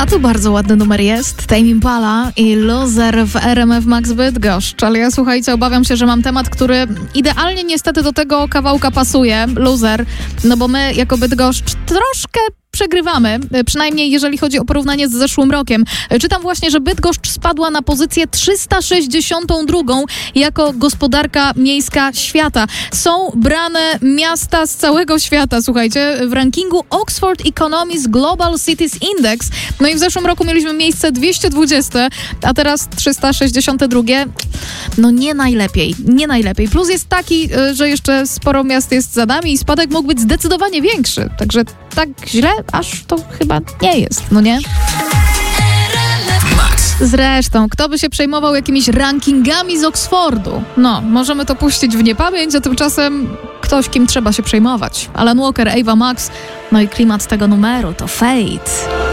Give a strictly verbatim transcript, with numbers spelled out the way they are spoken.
tu bardzo ładny numer jest. Tame Impala i Loser w R M F Max Bydgoszcz. Ale ja, słuchajcie, obawiam się, że mam temat, który idealnie niestety do tego kawałka pasuje. Loser. No bo my jako Bydgoszcz troszkę przegrywamy, przynajmniej jeżeli chodzi o porównanie z zeszłym rokiem. Czytam właśnie, że Bydgoszcz spadła na pozycję trzysta sześćdziesiątą drugą jako gospodarka miejska świata. Są brane miasta z całego świata, słuchajcie, w rankingu Oxford Economics Global Cities Index. No i w zeszłym roku mieliśmy miejsce dwieście dwudzieste, a teraz trzysta sześćdziesiąte drugie. No nie najlepiej, nie najlepiej. Plus jest taki, że jeszcze sporo miast jest za nami i spadek mógł być zdecydowanie większy. Także tak źle aż to chyba nie jest, no nie? Zresztą, kto by się przejmował jakimiś rankingami z Oxfordu? No, możemy to puścić w niepamięć, a tymczasem ktoś, kim trzeba się przejmować. Alan Walker, Ava Max, no i klimat tego numeru to Fate.